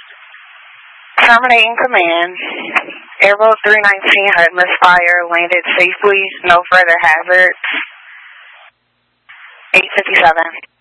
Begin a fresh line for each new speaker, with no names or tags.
Terminating command. Airboat 319 had misfire, landed safely, no further hazards. 857.